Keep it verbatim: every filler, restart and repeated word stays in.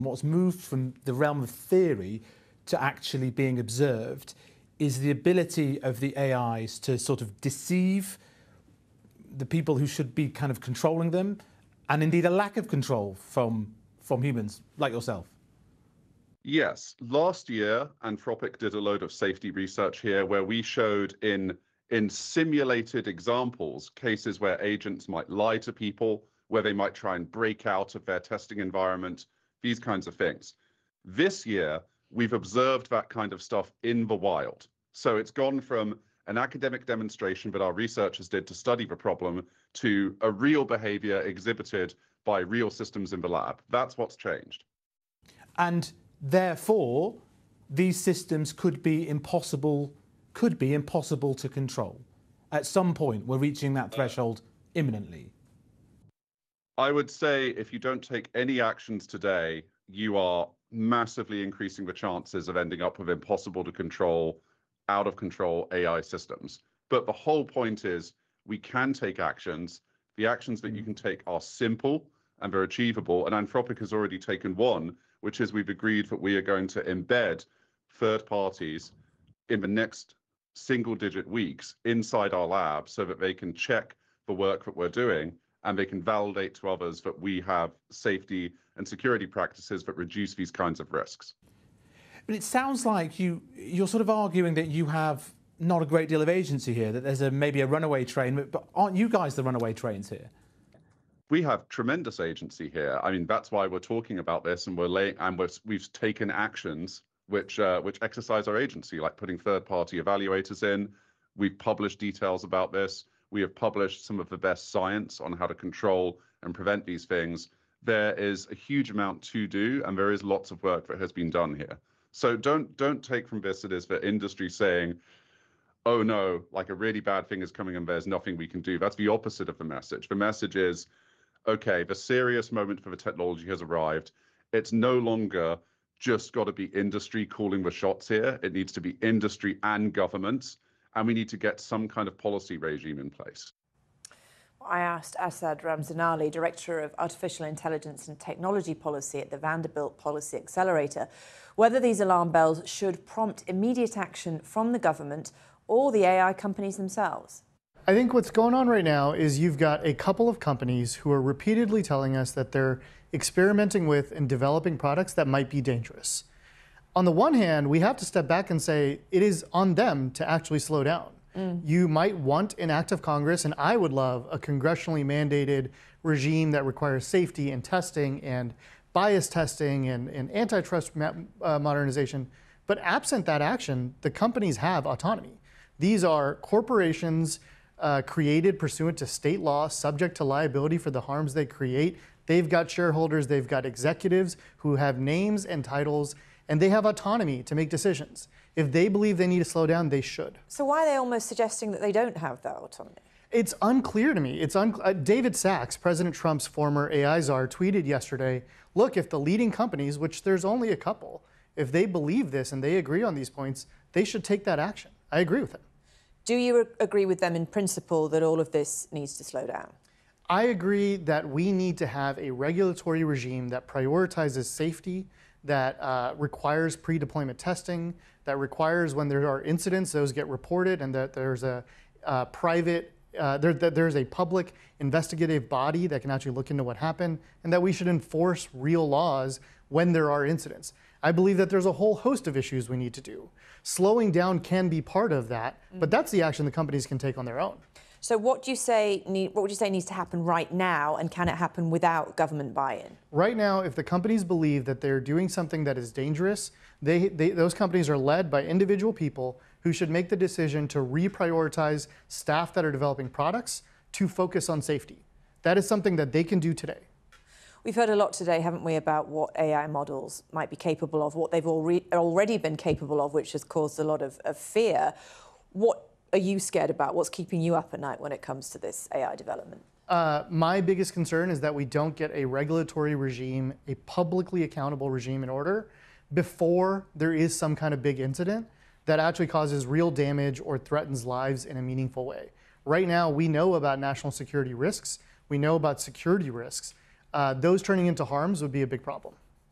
What's moved from the realm of theory to actually being observed is the ability of the A Is to sort of deceive the people who should be kind of controlling them, and indeed a lack of control from, from humans like yourself. Yes. Last year, Anthropic did a load of safety research here where we showed in, in simulated examples, cases where agents might lie to people, where they might try and break out of their testing environment, these kinds of things. This year, we've observed that kind of stuff in the wild. So it's gone from an academic demonstration that our researchers did to study the problem to a real behavior exhibited by real systems in the lab. That's what's changed. And therefore, these systems could be impossible, could be impossible to control. At some point, we're reaching that threshold imminently. I would say if you don't take any actions today, you are massively increasing the chances of ending up with impossible to control, out of control A I systems. But the whole point is we can take actions. The actions that you can take are simple and they're achievable. And Anthropic has already taken one, which is we've agreed that we are going to embed third parties in the next single digit weeks inside our lab so that they can check the work that we're doing and they can validate to others that we have safety and security practices that reduce these kinds of risks. But it sounds like you, you're sort of arguing that you have not a great deal of agency here, that there's a, maybe a runaway train, but aren't you guys the runaway trains here? We have tremendous agency here. I mean, that's why we're talking about this, and we're laying, and we're, we've taken actions which uh, which exercise our agency, like putting third-party evaluators in. We've published details about this. We have published some of the best science on how to control and prevent these things. There is a huge amount to do, and there is lots of work that has been done here. So don't don't take from this that is the industry saying, oh no, like a really bad thing is coming and there's nothing we can do. That's the opposite of the message. The message is, okay, the serious moment for the technology has arrived. It's no longer just got to be industry calling the shots here. It needs to be industry and governments, and we need to get some kind of policy regime in place. I asked Asad Ramzanali, Director of Artificial Intelligence and Technology Policy at the Vanderbilt Policy Accelerator, whether these alarm bells should prompt immediate action from the government or the A I companies themselves. I think what's going on right now is you've got a couple of companies who are repeatedly telling us that they're experimenting with and developing products that might be dangerous. On the one hand, we have to step back and say it is on them to actually slow down. Mm. You might want an act of Congress, and I would love a congressionally mandated regime that requires safety and testing and bias testing and, and antitrust ma uh, modernization. But absent that action, the companies have autonomy. These are corporations uh, created pursuant to state law, subject to liability for the harms they create. They've got shareholders, they've got executives who have names and titles, and they have autonomy to make decisions. If they believe they need to slow down, they should. So why are they almost suggesting that they don't have that autonomy? It's unclear to me. It's un uh, David Sachs, President Trump's former A I czar, tweeted yesterday, look, if the leading companies, which there's only a couple, if they believe this and they agree on these points, they should take that action. I agree with him. Do you agree with them in principle that all of this needs to slow down? I agree that we need to have a regulatory regime that prioritizes safety, that uh, requires pre-deployment testing, that requires when there are incidents, those get reported, and that there's a uh, private, uh, there, that there's a public investigative body that can actually look into what happened, and that we should enforce real laws when there are incidents. I believe that there's a whole host of issues we need to do. Slowing down can be part of that, mm. but that's the action the companies can take on their own. So what do you say need, what would you say needs to happen right now, and can it happen without government buy-in? Right now, if the companies believe that they're doing something that is dangerous, they, they, those companies are led by individual people who should make the decision to reprioritize staff that are developing products to focus on safety. That is something that they can do today. We've heard a lot today, haven't we, about what A I models might be capable of, what they've alre already been capable of, which has caused a lot of, of fear. What are you scared about? What's keeping you up at night when it comes to this A I development? Uh, my biggest concern is that we don't get a regulatory regime, a publicly accountable regime in order before there is some kind of big incident that actually causes real damage or threatens lives in a meaningful way. Right now, we know about national security risks. We know about security risks. Uh, those turning into harms would be a big problem.